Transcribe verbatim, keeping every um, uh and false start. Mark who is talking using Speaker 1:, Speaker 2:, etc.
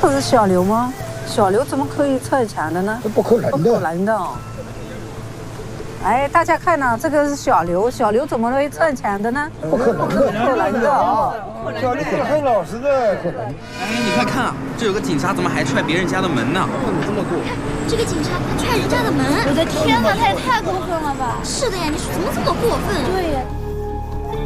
Speaker 1: 不是小刘吗？小刘怎么可以篡抢的呢？
Speaker 2: 这不可能的。
Speaker 1: 不可能的。哎，大家看呐，这个是小刘，小刘怎么会篡抢的呢？
Speaker 2: 不可能的，
Speaker 1: 不可能的啊！
Speaker 2: 小刘是很老实的。
Speaker 3: 哎，你快看啊，这有个警察怎么还踹别人家的门呢？怎么这么过分？
Speaker 4: 这个警察他踹人家的门！
Speaker 5: 我的天哪，他也太过分了吧！
Speaker 4: 是的呀，你怎么这么过分？
Speaker 5: 对呀。